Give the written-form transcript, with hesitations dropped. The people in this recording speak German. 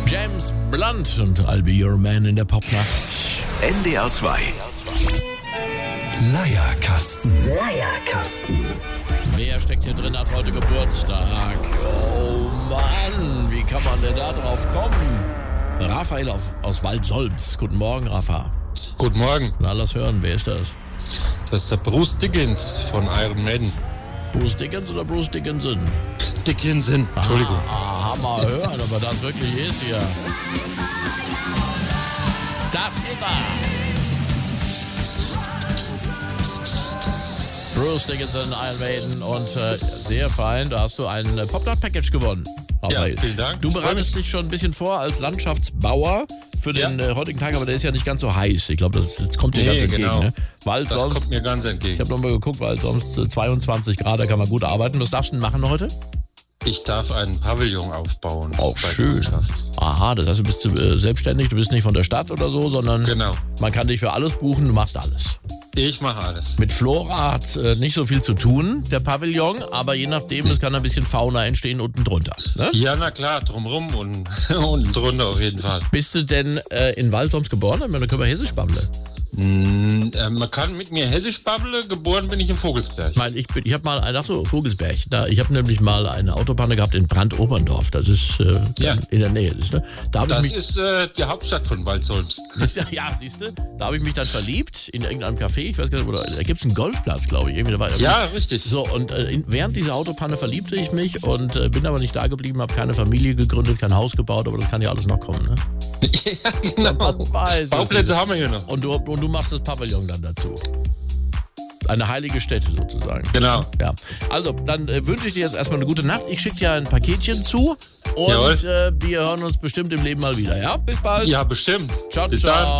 James Blunt und I'll Be Your Man in der Popnacht. NDR 2. Leierkasten. Wer steckt hier drin, hat heute Geburtstag? Oh Mann, wie kann man denn da drauf kommen? Raphael aus Waldsolms. Guten Morgen, Rafa. Guten Morgen. Na, lass hören, wer ist das? Das ist der Bruce Dickinson von Iron Maiden. Bruce Dickens oder Bruce Dickinson? Dickinson, Entschuldigung. Hammer hören, aber das wirklich ist hier. Das immer. Bruce Dickinson, Iron Maiden und sehr fein, da hast du ein Popnacht-Package gewonnen. Raphael. Ja, vielen Dank. Du bereitest dich schon ein bisschen vor als Landschaftsbauer für den heutigen Tag, aber der ist ja nicht ganz so heiß. Ich glaube, das kommt dir ganz entgegen. Genau. Ne? Weil Das sonst, kommt mir ganz ich entgegen. habe nochmal geguckt, weil sonst 22 Grad, da kann man gut arbeiten. Was darfst du denn machen heute? Ich darf einen Pavillon aufbauen. Auch bei schön. Mannschaft. Aha, das heißt, du bist selbstständig, du bist nicht von der Stadt oder so, sondern Genau. man kann dich für alles buchen, du machst alles. Ich mache alles. Mit Flora hat nicht so viel zu tun, der Pavillon, aber je nachdem, es kann ein bisschen Fauna entstehen unten drunter. Ne? Ja, na klar, drumrum und unten drunter auf jeden Fall. Bist du denn in Waldsolms geboren? Dann können wir Hessisch babbeln. Man kann mit mir hessisch babbeln, geboren bin ich in Vogelsberg. Ich habe mal, Vogelsberg, ich habe nämlich mal eine Autopanne gehabt in Brandoberndorf, das ist in der Nähe. Ne? Das ist die Hauptstadt von Waldsolms. Ja, siehst du, da habe ich mich dann verliebt in irgendeinem Café, ich weiß gar nicht, oder da gibt es einen Golfplatz, glaube ich. Ja, richtig. So, und während dieser Autopanne verliebte ich mich und bin aber nicht da geblieben, habe keine Familie gegründet, kein Haus gebaut, aber das kann ja alles noch kommen, ne? Ja, genau. Man weiß, Bauplätze haben wir hier noch. Und du machst das Pavillon dann dazu. Eine heilige Stätte sozusagen. Genau. Ja. Also, dann wünsche ich dir jetzt erstmal eine gute Nacht. Ich schicke dir ein Paketchen zu und Jawohl. wir hören uns bestimmt im Leben mal wieder. Ja, bis bald. Ja, bestimmt. Ciao, Bis ciao. dann.